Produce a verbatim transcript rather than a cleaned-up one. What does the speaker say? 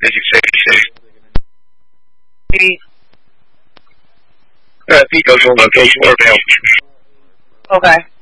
As you say, Pete. Uh, Pete goes on location or down. Okay.